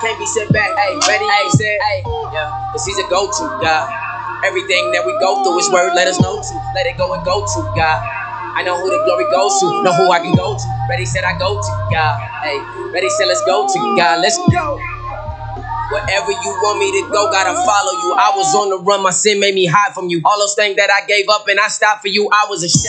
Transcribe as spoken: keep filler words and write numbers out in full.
can't be set back. Hey, ready? Hey, said, hey, yeah, cause he's a go-to, God. Everything that we go through, his word let us know to. Let it go and go to, God. I know who the glory goes to, know who I can go to. Ready said I go to, God. Hey, ready said let's go to, God. Let's go. Wherever you want me to go, gotta follow you. I was on the run, my sin made me hide from you. All those things that I gave up and I stopped for you, I was ashamed.